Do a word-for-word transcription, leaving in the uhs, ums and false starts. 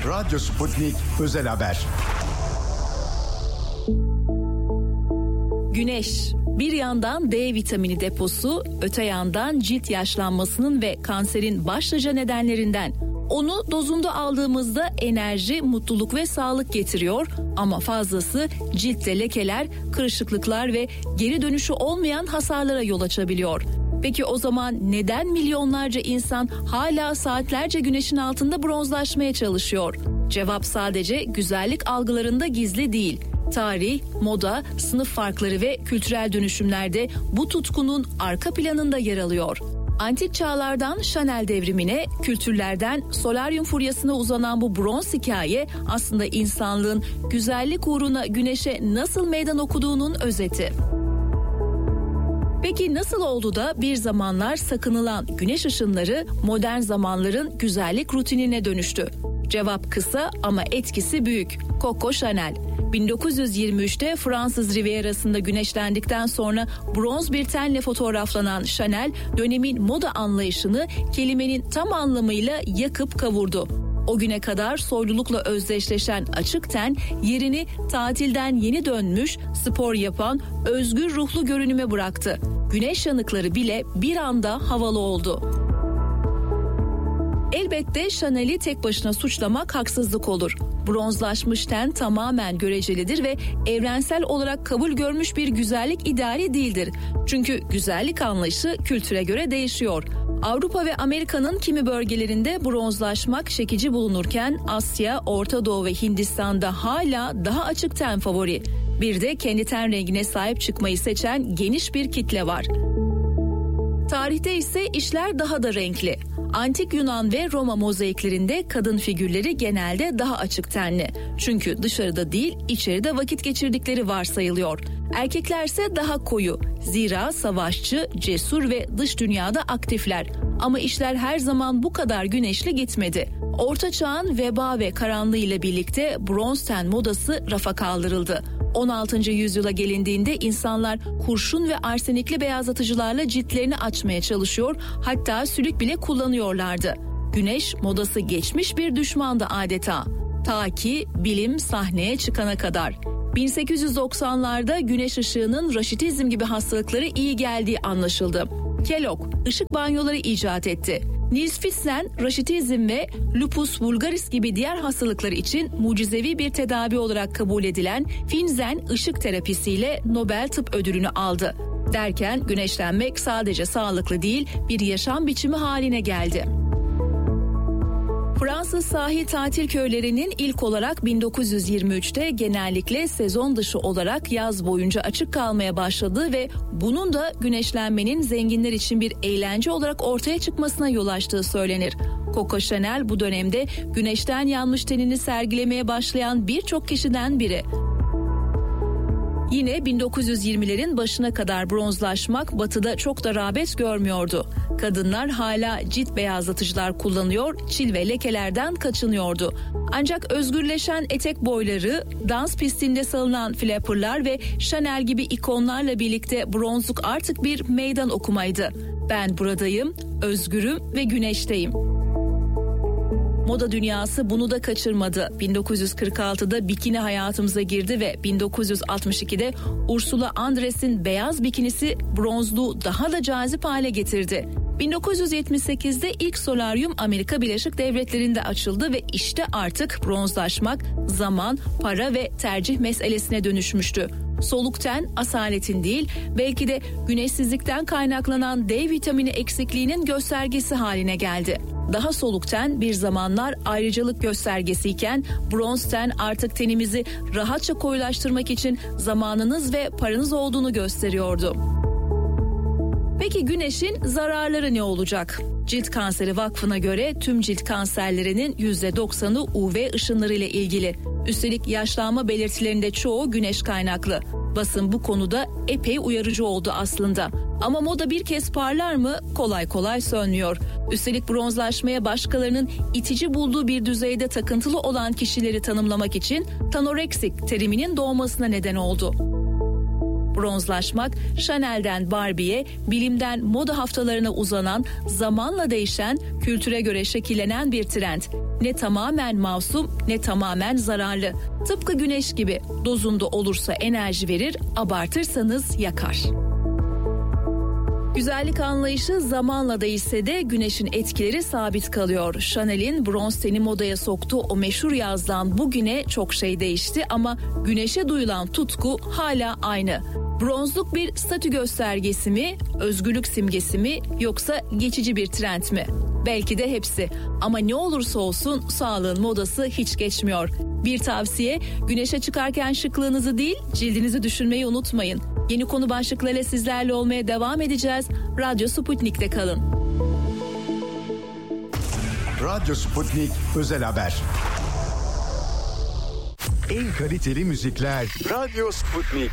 Radyo Sputnik Özel Haber. Güneş, bir yandan D vitamini deposu, öte yandan cilt yaşlanmasının ve kanserin başlıca nedenlerinden. Onu dozunda aldığımızda enerji, mutluluk ve sağlık getiriyor ama fazlası ciltte lekeler, kırışıklıklar ve geri dönüşü olmayan hasarlara yol açabiliyor. Peki o zaman neden milyonlarca insan hala saatlerce güneşin altında bronzlaşmaya çalışıyor? Cevap sadece güzellik algılarında gizli değil. Tarih, moda, sınıf farkları ve kültürel dönüşümlerde bu tutkunun arka planında yer alıyor. Antik çağlardan Chanel devrimine, kültürlerden solaryum furyasına uzanan bu bronz hikaye aslında insanlığın güzellik uğruna güneşe nasıl meydan okuduğunun özeti. Peki nasıl oldu da bir zamanlar sakınılan güneş ışınları modern zamanların güzellik rutinine dönüştü? Cevap kısa ama etkisi büyük. Coco Chanel. bin dokuz yüz yirmi üçte Fransız Rivierası'nda güneşlendikten sonra bronz bir tenle fotoğraflanan Chanel, dönemin moda anlayışını kelimenin tam anlamıyla yakıp kavurdu. O güne kadar soylulukla özdeşleşen açık ten yerini tatilden yeni dönmüş, spor yapan, özgür ruhlu görünüme bıraktı. Güneş yanıkları bile bir anda havalı oldu. Elbette Chanel'i tek başına suçlamak haksızlık olur. Bronzlaşmış ten tamamen görecelidir ve evrensel olarak kabul görmüş bir güzellik ideali değildir. Çünkü güzellik anlayışı kültüre göre değişiyor. Avrupa ve Amerika'nın kimi bölgelerinde bronzlaşmak çekici bulunurken Asya, Orta Doğu ve Hindistan'da hala daha açık ten favori. Bir de kendi ten rengine sahip çıkmayı seçen geniş bir kitle var. Tarihte ise işler daha da renkli. Antik Yunan ve Roma mozaiklerinde kadın figürleri genelde daha açık tenli. Çünkü dışarıda değil, içeride vakit geçirdikleri varsayılıyor. Erkeklerse daha koyu. Zira savaşçı, cesur ve dış dünyada aktifler. Ama işler her zaman bu kadar güneşli gitmedi. Orta Çağ'ın veba ve karanlığı ile birlikte bronz ten modası rafa kaldırıldı. on altıncı yüzyıla gelindiğinde insanlar kurşun ve arsenikli beyazlatıcılarla ciltlerini açmaya çalışıyor, hatta sülük bile kullanıyorlardı. Güneş modası geçmiş bir düşmandı adeta. Ta ki bilim sahneye çıkana kadar. bin sekiz yüz doksanlarda güneş ışığının raşitizm gibi hastalıkları iyi geldiği anlaşıldı. Kellogg ışık banyoları icat etti. Niels Fitzen, raşitizm ve lupus vulgaris gibi diğer hastalıklar için mucizevi bir tedavi olarak kabul edilen Finzen ışık terapisiyle Nobel Tıp Ödülünü aldı. Derken güneşlenmek sadece sağlıklı değil, bir yaşam biçimi haline geldi. Fransız sahil tatil köylerinin ilk olarak bin dokuz yüz yirmi üçte genellikle sezon dışı olarak yaz boyunca açık kalmaya başladığı ve bunun da güneşlenmenin zenginler için bir eğlence olarak ortaya çıkmasına yol açtığı söylenir. Coco Chanel bu dönemde güneşten yanmış tenini sergilemeye başlayan birçok kişiden biri. Yine bin dokuz yüz yirmilerin başına kadar bronzlaşmak batıda çok da rağbet görmüyordu. Kadınlar hala cilt beyazlatıcılar kullanıyor, çil ve lekelerden kaçınıyordu. Ancak özgürleşen etek boyları, dans pistinde salınan flapperlar ve Chanel gibi ikonlarla birlikte bronzluk artık bir meydan okumaydı. Ben buradayım, özgürüm ve güneşteyim. Moda dünyası bunu da kaçırmadı. bin dokuz yüz kırk altıda bikini hayatımıza girdi ve bin dokuz yüz altmış ikide Ursula Andress'in beyaz bikinisi bronzluğu daha da cazip hale getirdi. bin dokuz yüz yetmiş sekizde ilk solaryum Amerika Birleşik Devletleri'nde açıldı ve işte artık bronzlaşmak zaman, para ve tercih meselesine dönüşmüştü. Soluk ten asaletin değil, belki de güneşsizlikten kaynaklanan D vitamini eksikliğinin göstergesi haline geldi. Daha soluk ten bir zamanlar ayrıcalık göstergesiyken bronz ten artık tenimizi rahatça koyulaştırmak için zamanınız ve paranız olduğunu gösteriyordu. Peki güneşin zararları ne olacak? Cilt Kanseri Vakfı'na göre tüm cilt kanserlerinin yüzde doksanı U V ışınları ile ilgili. Üstelik yaşlanma belirtilerinde çoğu güneş kaynaklı. Basın bu konuda epey uyarıcı oldu aslında. Ama moda bir kez parlar mı kolay kolay sönmüyor. Üstelik bronzlaşmaya başkalarının itici bulduğu bir düzeyde takıntılı olan kişileri tanımlamak için tanoreksik teriminin doğmasına neden oldu. Bronzlaşmak, Chanel'den Barbie'ye, bilimden moda haftalarına uzanan, zamanla değişen, kültüre göre şekillenen bir trend. Ne tamamen masum, ne tamamen zararlı. Tıpkı güneş gibi, dozunda olursa enerji verir, abartırsanız yakar. Güzellik anlayışı zamanla değişse de güneşin etkileri sabit kalıyor. Chanel'in bronz teni modaya soktuğu o meşhur yazdan bugüne çok şey değişti ama güneşe duyulan tutku hala aynı. Bronzluk bir statü göstergesi mi, özgürlük simgesi mi yoksa geçici bir trend mi? Belki de hepsi. Ama ne olursa olsun sağlığın modası hiç geçmiyor. Bir tavsiye, güneşe çıkarken şıklığınızı değil, cildinizi düşünmeyi unutmayın. Yeni konu başlıklarıyla sizlerle olmaya devam edeceğiz. Radyo Sputnik'te kalın. Radyo Sputnik Özel Haber. En kaliteli müzikler Radyo Sputnik.